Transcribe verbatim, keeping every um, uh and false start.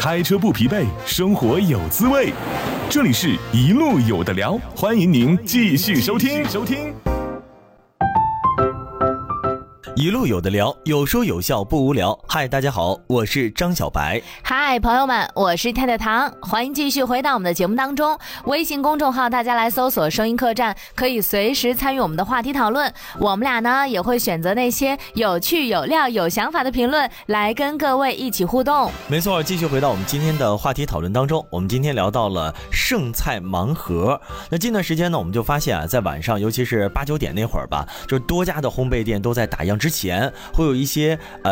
开车不疲惫，生活有滋味。这里是一路有的聊，欢迎您继续收听。收听一路有的聊，有说有笑不无聊。嗨，大家好，我是张小白。 嗨，朋友们，我是太太糖，欢迎继续回到我们的节目当中。微信公众号大家来搜索声音客栈，可以随时参与我们的话题讨论。我们俩呢也会选择那些有趣有料有想法的评论来跟各位一起互动。 没错，继续回到我们今天的话题讨论当中。我们今天聊到了剩菜盲盒。那近段时间呢，我们就发现啊，在晚上尤其是八九点那会儿吧，就是多家的烘焙店都在打烊之前会有一些呃